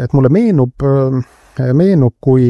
et mulle meenub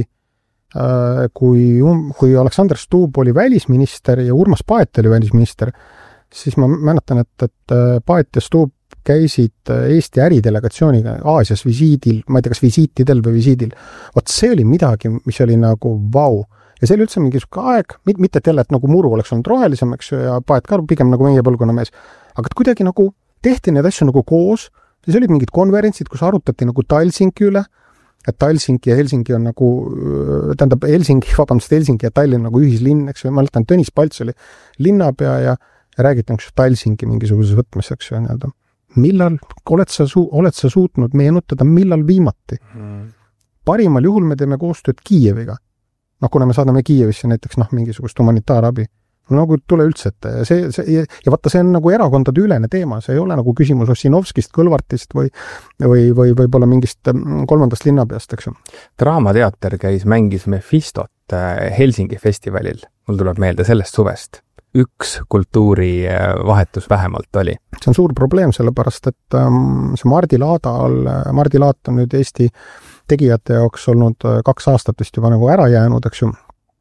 kui Alexander Stubb oli välisminister ja Urmas Paet oli välisminister, siis ma mäletan, et Paet ja Stubb käisid Eesti äridelegatsiooniga Aasias visiidil, ma ei tea, kas visiitidel või visiidil. Vot see oli midagi, mis oli nagu vau. Ja see oli üldse mingisugune aeg, mitte et jälle, et nagu muru oleks olnud rohelisem, eks ju, ja Paet ka pigem nagu meie põlvkonna mees, aga kuidagi nagu tehti neid asju nagu koos, siis olid mingid konverentsid, kus arutati nagu Talsinki üle, et Talsinki ja Helsingi on nagu, tähendab Helsingi ja Tallinn nagu ühislinn, eks ju, ma mäletan, Tõnis Palts oli linnapea ja räägiti nagu Talsinki mingisuguses võtmes, eks ju, nii-öelda. Millal oled sa suutnud meenutada, millal viimati? Parimal juhul me teeme koostööd Kiieviga. Kuna me saadame Kiievisse näiteks mingisugust humanitaarabi. Nagu tule üldse ette. Ja vaata, see on nagu erakondade ülene teema. See ei ole nagu küsimus Ossinovskist, Kõlvartist või võib-olla mingist kolmandast linnapeast, eks ju. Draamateater mängis Mephistot Helsingi festivalil. Mul tuleb meelde sellest suvest. Üks kultuurivahetus vähemalt oli. See on suur probleem, sellepärast, et see Mardi Laat on nüüd Eesti tegijate jaoks olnud 2 aastat vist juba nagu ära jäänud, eks ju.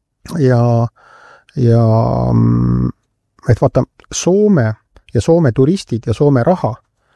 Ja et vaata, Soome ja Soome turistid ja Soome raha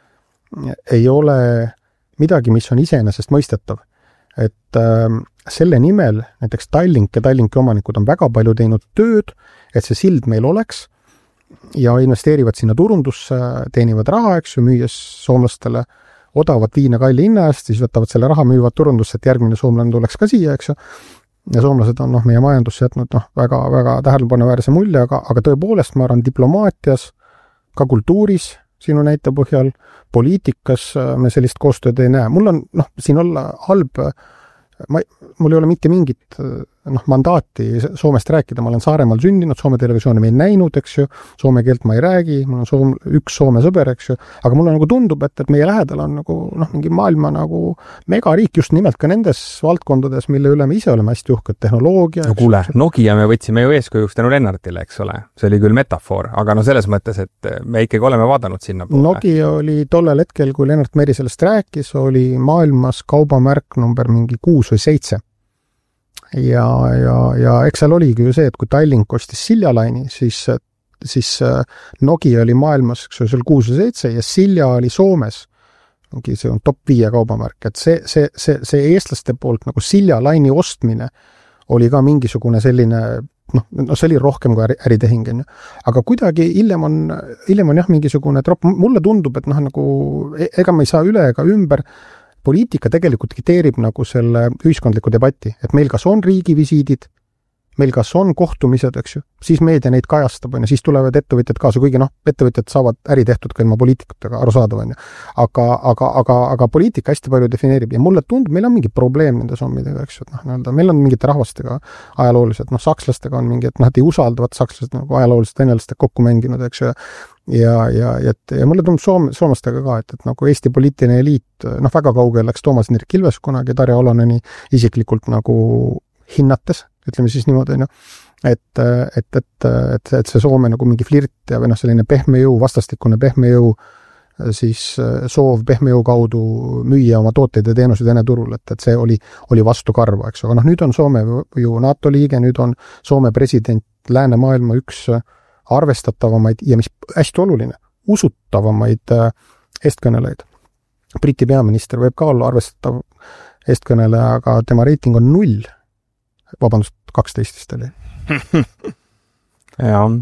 ei ole midagi, mis on iseenesest mõistetav. Et selle nimel näiteks Tallink ja Tallinki omanikud on väga palju teinud tööd, et see sild meil oleks ja investeerivad sinna turundusse, teenivad raha, eks ju, müües soomlastele odavat viina kalli hinna eest, siis võtavad selle raha, müüvad turundusse, et järgmine soomlane tuleks ka siia, eks ju. Ja soomlased on meie majandusse jätnud väga, väga tähelepanuväärse mulje, aga tõepoolest ma arvan diplomaatias, ka kultuuris, sinu näite põhjal, poliitikas me sellist koostööd ei näe. Mul on siin olla halb, mul ei ole mitte mingit mandaati Soomest rääkida, ma olen Saaremaal sündinud, Soome televisiooni me ei näinud, eks ju, soome keelt ma ei räägi, mul on üks Soome sõber, eks ju, aga mulle nagu tundub, et meie lähedal on nagu mingi maailma nagu megariik just nimelt ka nendes valdkondades, mille üle me ise oleme hästi uhked, tehnoloogia. No kuule, Nokia me võtsime ju eeskujuks tänu Lennartile, eks ole, see oli küll metafoor, aga selles mõttes, et me ikkagi oleme vaadanud sinna poole. Nokia oli tollel hetkel, kui Lennart Meri sellest rääkis, oli maailmas kaubamärk number mingi 6 või 7. Ja eks seal oligi ju see, et kui Tallink ostis Siljalaini, siis Nokia oli maailmas, eks seal 6 või 7 ja Silja oli Soomes. See on top 5 kaubamärk, et see eestlaste poolt nagu Siljalaini ostmine oli ka mingisugune selline, see oli rohkem kui äritehing. Aga kuidagi hiljem on mingisugune trop, mulle tundub, et ega me ei saa üle ega ümber. Poliitika tegelikult dikteerib nagu selle ühiskondliku debatti, et meil kas on riigivisiidid, meil kas on kohtumised, eks ju, siis meedia neid kajastab, ja siis tulevad ettevõtjad kaasa, kuigi ettevõtjad saavad äri tehtud ka ilma poliitikutega, arusaadav on. Aga poliitika hästi palju defineerib ja mulle tundub, meil on mingi probleem nende sommidega, eks ju, meil on mingite rahvastega ajalooliselt, sakslastega on mingi, et nad ei usaldavat sakslased nagu ajalooliselt venelastega kokku mänginud, eks ju, ja mulle tundub soomlastega ka, et nagu Eesti poliitiline eliit, väga kaugel läks Toomas Nirk Ilves kunagi Tarja Oloneni isiklikult nagu hinnates, ütleme siis niimoodi, et see Soome nagu mingi flirt ja selline pehme jõu, vastastikune pehme jõu, siis soov pehme jõu kaudu müüa oma tooteid ja teenuseid Vene turul, et see oli vastu karva, eks. Aga nüüd on Soome ju NATO liige, nüüd on Soome president läänemaailma üks arvestatavamaid ja mis hästi oluline, usutavamaid eestkõnelejaid. Briti peaminister võib ka olla arvestatav eestkõneleja, aga tema reiting on 0. Vabandust, 12 oli. Jaa.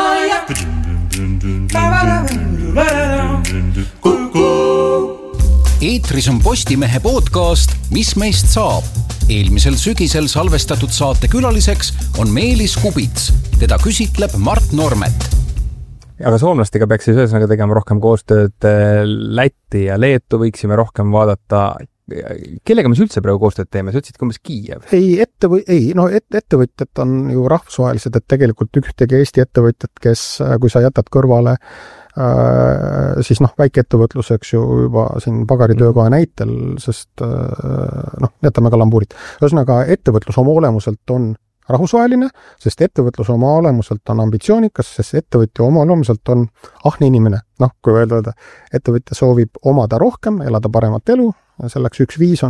Eetris on Postimehe podcast Mis meist saab? Eelmisel sügisel salvestatud saate külaliseks on Meelis Kubits. Teda küsitleb Mart Normet. Aga soomlastega peaks siis ühesõnaga tegema rohkem koostööd, Läti ja Leetu võiksime rohkem vaadata. Kellega me üldse praegu koostööd teeme? Sa ütlesid umbes Kiiev? Ettevõtjad on ju rahvusvahelised, et tegelikult ühtegi Eesti ettevõtjad, kes, kui sa jätad kõrvale siis väikeettevõtlus, eks ju, juba siin pagaritöökoha näitel, sest jätame kalambuurid. Ühesõnaga, ettevõtlus oma olemuselt on rahvusvaheline, sest ettevõtlus oma olemuselt on ambitsioonikas, sest ettevõtja oma olemuselt on ahne inimene. Kui öelda, ettevõtja soovib omada rohkem, elada paremat elu, selleks üks viis on